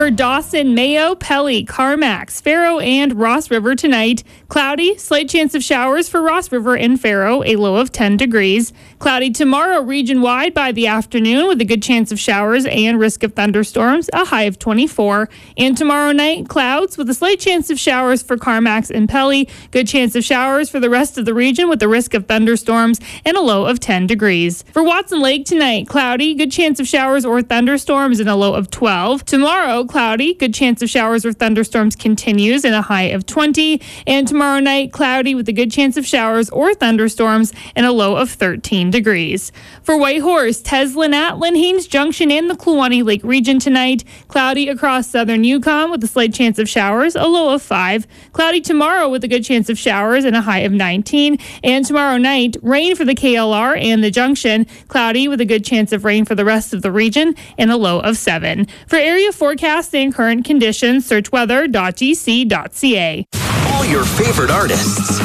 For Dawson, Mayo, Pelly, Carmax, Faro, and Ross River tonight. Cloudy, slight chance of showers for Ross River and Faro, a low of 10 degrees. Cloudy tomorrow region-wide by the afternoon with a good chance of showers and risk of thunderstorms, a high of 24. And tomorrow night, clouds with a slight chance of showers for Carmax and Pelly. Good chance of showers for the rest of the region with a risk of thunderstorms and a low of 10 degrees. For Watson Lake tonight, cloudy, good chance of showers or thunderstorms and a low of 12. Tomorrow, cloudy, good chance of showers or thunderstorms continues and a high of 20. And tomorrow night, cloudy with a good chance of showers or thunderstorms and a low of 13 degrees. For Whitehorse, Teslin at Haines Junction in the Kluwani Lake region tonight. Cloudy across southern Yukon with a slight chance of showers, a low of 5. Cloudy tomorrow with a good chance of showers and a high of 19. And tomorrow night, rain for the KLR and the Junction. Cloudy with a good chance of rain for the rest of the region and a low of 7. For area forecast and current conditions, search weather.gc.ca. All your favorite artists.